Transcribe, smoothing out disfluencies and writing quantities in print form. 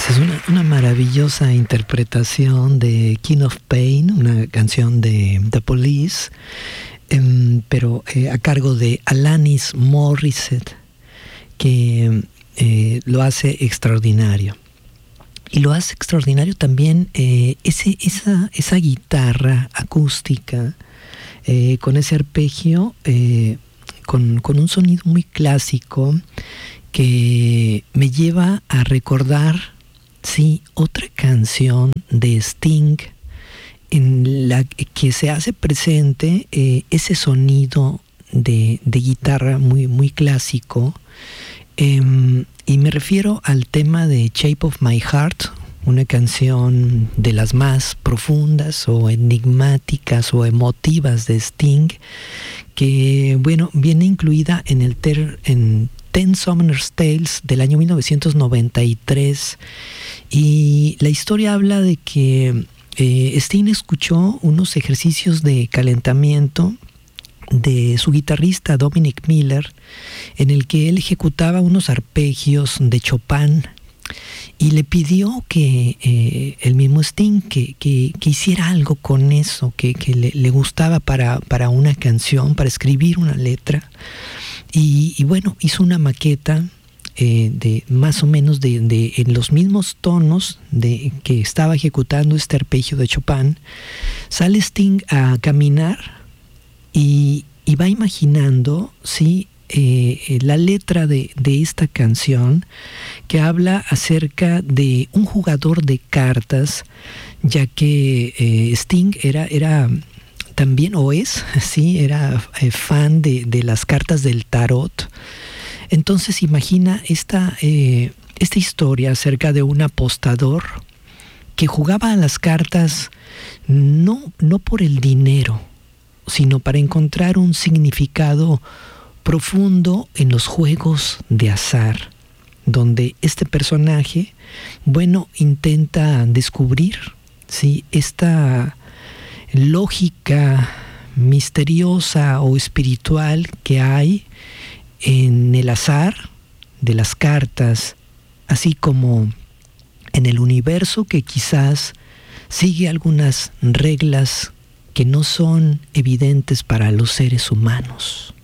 Es una maravillosa interpretación de King of Pain, una canción de The Police, pero a cargo de Alanis Morissette, que lo hace extraordinario. Y lo hace extraordinario también esa guitarra acústica con ese arpegio, con un sonido muy clásico que me lleva a recordar, sí, otra canción de Sting en la que se hace presente ese sonido de guitarra muy, muy clásico. Y me refiero al tema de Shape of My Heart, una canción de las más profundas o enigmáticas o emotivas de Sting, que, bueno, viene incluida en Ten Summoner's Tales del año 1993, y la historia habla de que Sting escuchó unos ejercicios de calentamiento de su guitarrista Dominic Miller, en el que él ejecutaba unos arpegios de Chopin, y le pidió que el mismo Sting que hiciera algo con eso, que le gustaba para una canción, para escribir una letra. Y bueno, hizo una maqueta de más o menos en los mismos tonos de que estaba ejecutando este arpegio de Chopin. Sale Sting a caminar y va imaginando, sí, la letra de esta canción, que habla acerca de un jugador de cartas, ya que Sting era también, o es, sí, era fan de las cartas del tarot. Entonces imagina esta historia acerca de un apostador que jugaba a las cartas no por el dinero, sino para encontrar un significado profundo en los juegos de azar, donde este personaje, bueno, intenta descubrir, sí, esta lógica misteriosa o espiritual que hay en el azar de las cartas, así como en el universo que quizás sigue algunas reglas que no son evidentes para los seres humanos.